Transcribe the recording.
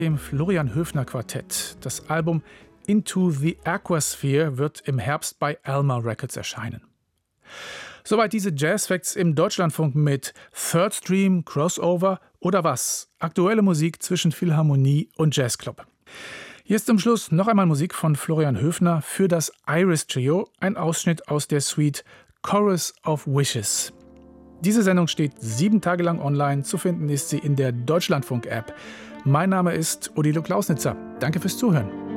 Dem Florian Höfner Quartett. Das Album Into the Aquasphere wird im Herbst bei Alma Records erscheinen. Soweit diese Jazz-Facts im Deutschlandfunk mit Third Stream, Crossover oder was? Aktuelle Musik zwischen Philharmonie und Jazzclub. Hier ist zum Schluss noch einmal Musik von Florian Höfner für das Iris Trio, ein Ausschnitt aus der Suite Chorus of Wishes. Diese Sendung steht 7 Tage lang online, zu finden ist sie in der Deutschlandfunk-App. Mein Name ist Odilo Klausnitzer. Danke fürs Zuhören.